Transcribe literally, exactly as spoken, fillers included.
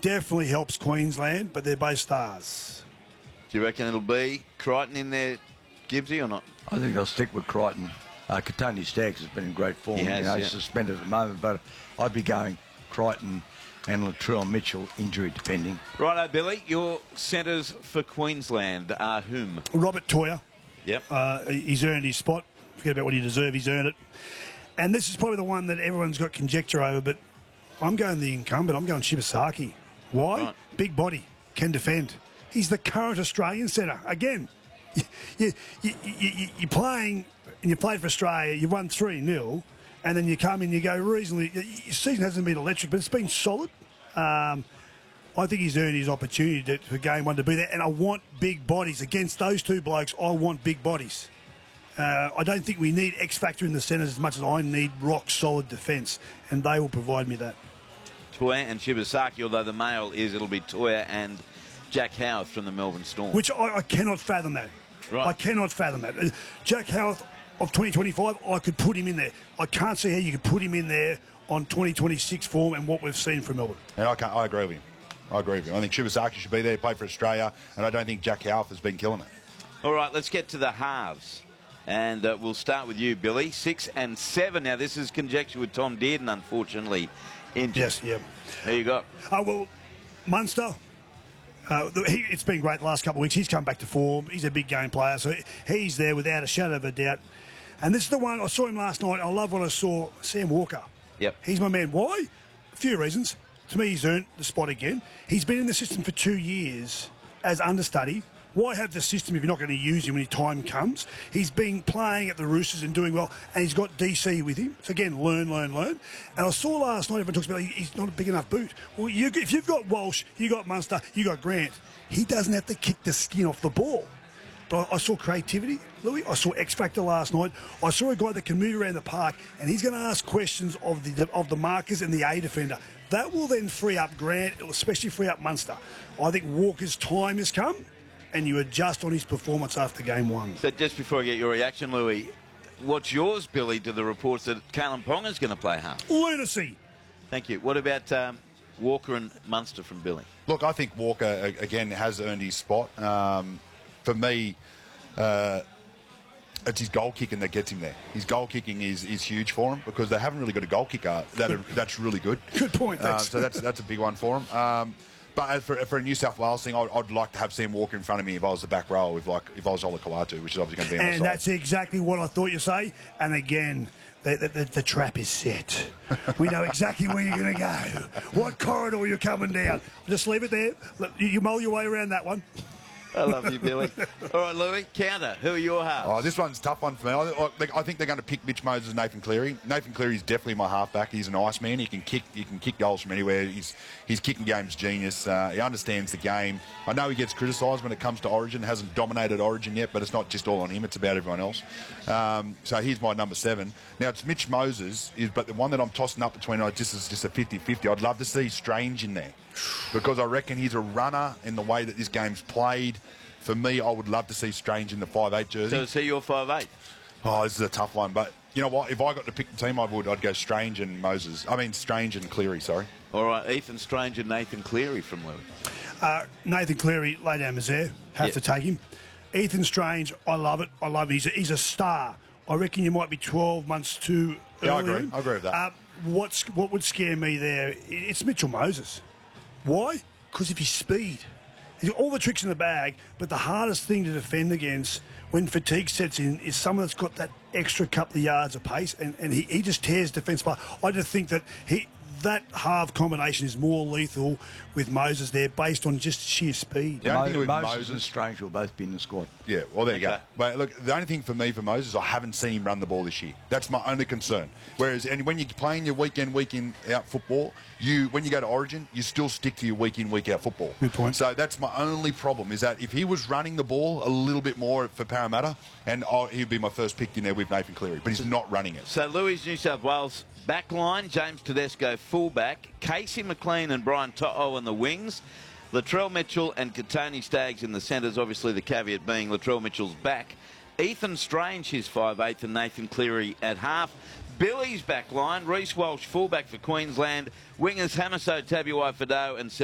definitely helps Queensland, but they're both stars. Do you reckon it'll be Crichton in there, Gibbsy, or not? I think I'll stick with Crichton. Uh, Katoni Staggs has been in great form. He has, you know, yeah. He's suspended at the moment, but I'd be going Crichton and Latrell Mitchell, injury depending. Righto, Billy. Your centres for Queensland are whom? Robert Toyer. Yep. Uh, he's earned his spot. Forget about what he deserved. He's earned it. And this is probably the one that everyone's got conjecture over, but I'm going the incumbent. I'm going Shibasaki. Why? Right. Big body, can defend. He's the current Australian centre. Again, you, you, you, you, you're playing, and you played for Australia, you won three nil, and then you come in, you go reasonably. Your season hasn't been electric, but it's been solid. Um, I think he's earned his opportunity to, for game one to be there, and I want big bodies. Against those two blokes, I want big bodies. Uh, I don't think we need X factor in the centres as much as I need rock solid defence, and they will provide me that. Toya and Shibasaki, although the male is, it'll be Toya and Jack Howarth from the Melbourne Storm. Which I, I cannot fathom that. Right. I cannot fathom that. Uh, Jack Howarth of twenty twenty-five, I could put him in there. I can't see how you could put him in there on twenty twenty-six form and what we've seen from Melbourne. And I, can't, I agree with him. I agree with him. I think Shibasaki should be there, play for Australia, and I don't think Jack Howarth has been killing it. All right, let's get to the halves. And uh, we'll start with you, Billy. Six and seven. Now, this is conjecture with Tom Dearden, unfortunately, injured. Yes, yeah. There you go. Oh, well, Munster, uh, he, it's been great the last couple of weeks. He's come back to form. He's a big game player, so he's there without a shadow of a doubt. And this is the one, I saw him last night. I love what I saw, Sam Walker. Yep. He's my man. Why? A few reasons. To me, he's earned the spot again. He's been in the system for two years as understudy. Why have the system if you're not going to use him when his time comes? He's been playing at the Roosters and doing well, and he's got D C with him. So again, learn, learn, learn. And I saw last night, everyone talks about he's not a big enough boot. Well, you, if you've got Walsh, you got Munster, you got Grant, he doesn't have to kick the skin off the ball. But I, I saw creativity, Louis. I saw X Factor last night. I saw a guy that can move around the park, and he's going to ask questions of the of the markers and the A defender. That will then free up Grant, it'll especially free up Munster. I think Walker's time has come, and you adjust on his performance after game one. So just before I get your reaction, Louis, what's yours, Billy, to the reports that Kalen Ponga's going to play half? Lunacy. Thank you. What about um, Walker and Munster from Billy? Look, I think Walker, again, has earned his spot. Um, for me, uh, it's his goal kicking that gets him there. His goal kicking is, is huge for him because they haven't really got a goal kicker that are, that's really good. Good point. Uh, so that's that's a big one for him. Um, But as for, for a New South Wales thing, I'd, I'd like to have Sam Walker in front of me if I was the back row, if like if I was Ola Kawatu, which is obviously going to be on the And side. that's exactly what I thought you'd say. And again, the, the, the, the trap is set. We know exactly where you're going to go, what corridor you're coming down. Just leave it there. Look, You, you mull your way around that one. I love you, Billy. All right, Louis, counter. Who are your halves? Oh, this one's a tough one for me. I, I, I think they're going to pick Mitch Moses and Nathan Cleary. Nathan Cleary is definitely my halfback. He's an ice man. He can kick. He can kick goals from anywhere. His his kicking game's genius. Uh, he understands the game. I know he gets criticised when it comes to Origin. Hasn't dominated Origin yet, but it's not just all on him. It's about everyone else. Um, so he's my number seven. Now it's Mitch Moses, is, but the one that I'm tossing up between, I just is just a fifty-fifty. I'd love to see Strange in there because I reckon he's a runner in the way that this game's played. For me, I would love to see Strange in the five eight jersey. So see your five eight. Oh, this is a tough one. But you know what? If I got to pick the team, I would. I'd go Strange and Moses. I mean, Strange and Cleary, sorry. All right, Ethan Strange and Nathan Cleary from Louis. Uh, Nathan Cleary, lay down Mazaire. Have Yep. to take him. Ethan Strange, I love it. I love it. He's a, he's a star. I reckon you might be twelve months too early. Yeah, I agree. I agree with that. Uh, what's, what would scare me there, it's Mitchell Moses. Why? Because of his speed. He's got all the tricks in the bag, but the hardest thing to defend against when fatigue sets in is someone that's got that extra couple of yards of pace, and, and he, he just tears defence apart. I just think that he that half combination is more lethal with Moses there based on just sheer speed. The only Mo- thing with Moses, Moses- and Strange will both be in the squad. Yeah, well, there you Okay. go. But look, the only thing for me for Moses, I haven't seen him run the ball this year. That's my only concern. Whereas, and when you're playing your weekend, week in, out football, you when you go to Origin, you still stick to your week in, week out football. Good point. So that's my only problem is that if he was running the ball a little bit more for Parramatta, and oh, he'd be my first pick in there with Nathan Cleary, but he's not running it. So Louis, New South Wales back line, James Tedesco fullback, Casey McLean and Brian To'o in the wings, Latrell Mitchell and Katoni Staggs in the centres, obviously the caveat being Latrell Mitchell's back. Ethan Strange, his five eighth, and Nathan Cleary at half. Billy's back line, Reece Walsh fullback for Queensland, wingers Hamiso Tabuai-Fidow and